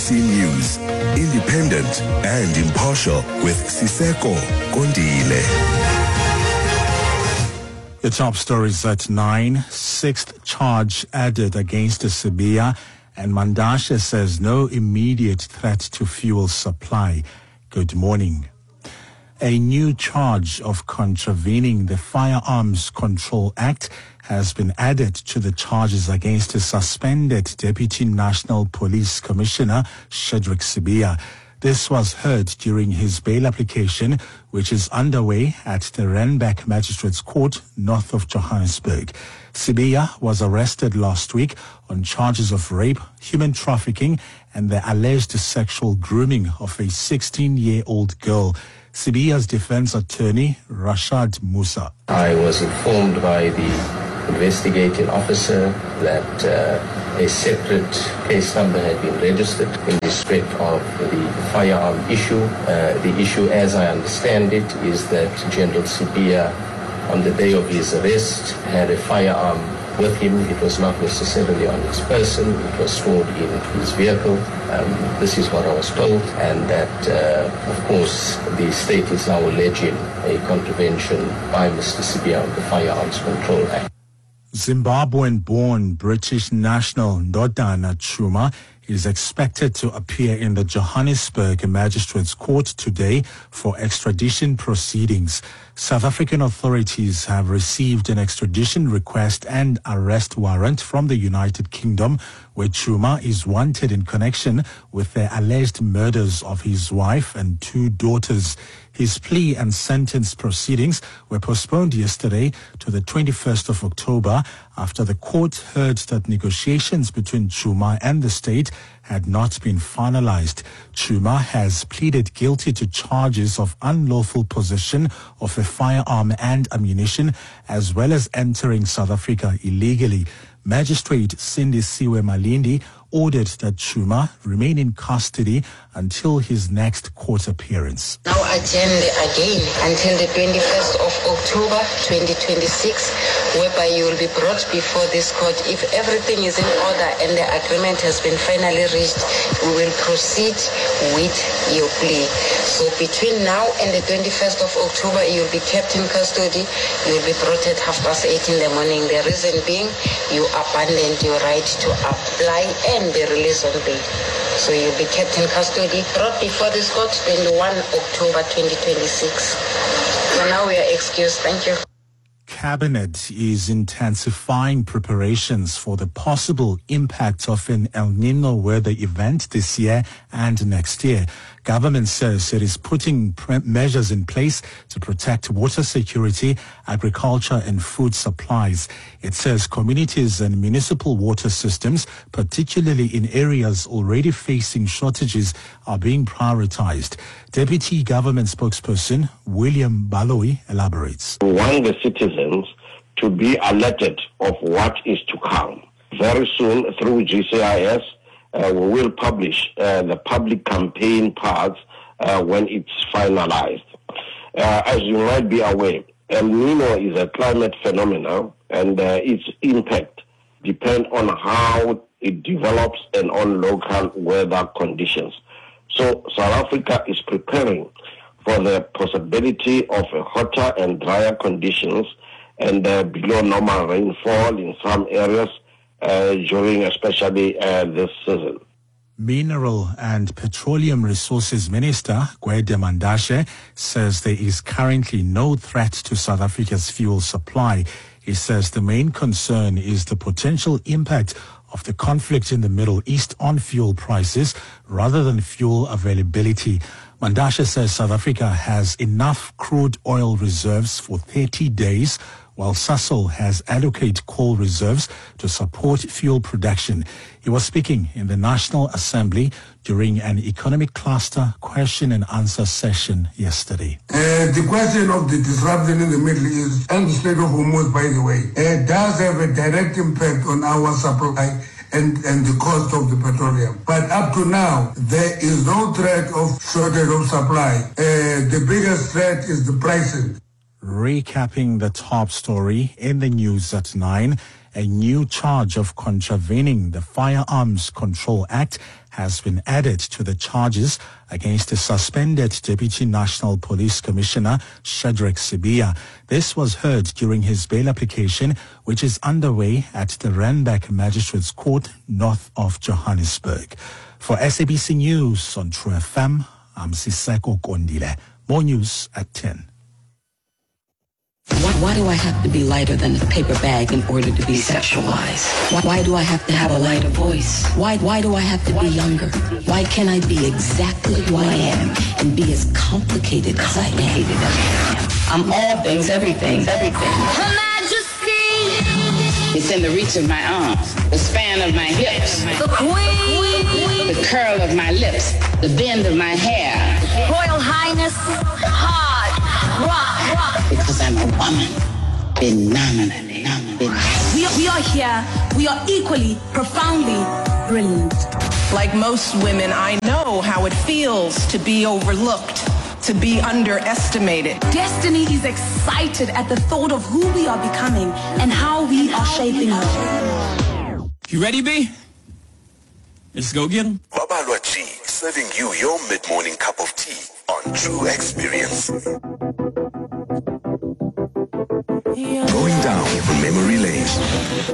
SABC News, independent and impartial with Siseko Kondile. The top stories at 9. Sixth charge added against Sibiya, and Mandashe says no immediate threat to fuel supply. Good morning. A new charge of contravening the Firearms Control Act has been added to the charges against a suspended Deputy National Police Commissioner, Shadrack Sibiya. This was heard during his bail application, which is underway at the Randburg Magistrates Court, north of Johannesburg. Sibiya was arrested last week on charges of rape, human trafficking, and the alleged sexual grooming of a 16-year-old girl. Sibiya's defense attorney, Rashad Musa. I was informed by the investigating officer that a separate case number had been registered in respect of the firearm issue. The issue, as I understand it, is that General Sibiya, on the day of his arrest, had a firearm with him. It was not necessarily on his person. It was stored in his vehicle. This is what I was told, and that, of course, the state is now alleging a contravention by Mr. Sibiya of the Firearms Control Act. Zimbabwean-born British national Ndodana Chuma is expected to appear in the Johannesburg Magistrates Court today for extradition proceedings. South African authorities have received an extradition request and arrest warrant from the United Kingdom, where Chuma is wanted in connection with the alleged murders of his wife and 2 daughters. His plea and sentence proceedings were postponed yesterday to the 21st of October after the court heard that negotiations between Chuma and the state had not been finalized. Chuma has pleaded guilty to charges of unlawful possession of a firearm and ammunition, as well as entering South Africa illegally. Magistrate Cindy Siwe Malindi ordered that Chuma remain in custody until his next court appearance. Now adjourned again until the 21st of October 2026, whereby you will be brought before this court. If everything is in order and the agreement has been finally reached, we will proceed with your plea. So between now and the 21st of October, you will be kept in custody. You will be brought at 8:30 in the morning. The reason being, you abandoned your right to apply and be released on bail. So you'll be kept in custody, brought before this court 21 October 2026. So now we are excused. Thank you. Cabinet is intensifying preparations for the possible impact of an El Nino weather event this year and next year. Government says it is putting measures in place to protect water security, agriculture and food supplies. It says communities and municipal water systems, particularly in areas already facing shortages, are being prioritized. Deputy Government Spokesperson William Baloyi elaborates. We want the citizens to be alerted of what is to come. Very soon, through GCIS, we will publish the public campaign parts when it's finalized. As you might be aware, El Nino is a climate phenomenon, and its impact depends on how it develops and on local weather conditions. So South Africa is preparing for the possibility of hotter and drier conditions and below normal rainfall in some areas during especially this season. Mineral and Petroleum Resources Minister Gwede Mandashe says there is currently no threat to South Africa's fuel supply. He says the main concern is the potential impact of the conflict in the Middle East on fuel prices rather than fuel availability. Mandashe says South Africa has enough crude oil reserves for 30 days, while Sasol has adequate coal reserves to support fuel production. He was speaking in the National Assembly during an economic cluster question and answer session yesterday. The question of the disruption in the Middle East and the Strait of Hormuz, by the way, does have a direct impact on our supply and the cost of the petroleum. But up to now, there is no threat of shortage of supply. The biggest threat is the pricing. Recapping the top story in the news at 9, a new charge of contravening the Firearms Control Act has been added to the charges against the suspended Deputy National Police Commissioner Shadrack Sibiya. This was heard during his bail application, which is underway at the Randburg Magistrates Court north of Johannesburg. For SABC News on True FM, I'm Siseko Kondile. More news at 10. Why do I have to be lighter than a paper bag in order to be sexualized? Why do I have to have a lighter voice? Why do I have to be younger? Why can't I be exactly who I am and be as complicated as I am? I'm all things, everything. Her Majesty! It's in the reach of my arms, the span of my hips, The Queen! the curl of my lips, the bend of my hair. Royal Highness, hard, rock. Because I'm a woman. Phenomenally. We are here. We are equally, profoundly brilliant. Like most women, I know how it feels to be overlooked, to be underestimated. Destiny is excited at the thought of who we are becoming and how we are shaping her. You ready, B? Let's go get him. Babalwa G, serving you your mid-morning cup of tea on True Experience. Going down memory lane.